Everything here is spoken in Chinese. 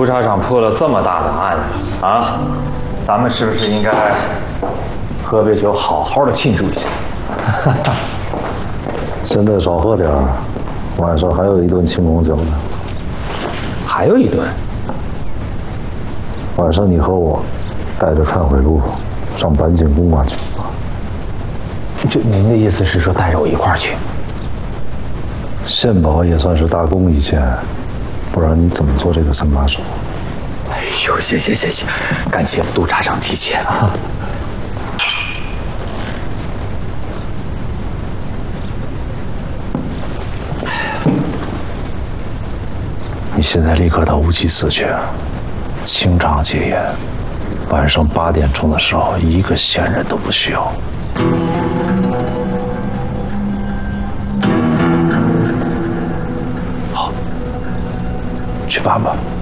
督察长破了这么大的案子啊，咱们是不是应该喝杯酒，好好的庆祝一下？ 现在少喝点儿，晚上还有一顿庆功酒呢。 还有一顿？ 晚上你和我带着忏悔录上板井公馆去。 这您的意思是说带着我一块儿去？ 献宝也算是大功一件，不然你怎么做这个3把手？ 哎呦，行，感谢督察长提携啊！ 你现在立刻到无极寺去，清场戒严，晚上8点钟的时候，一个闲人都不需要。好，去办吧。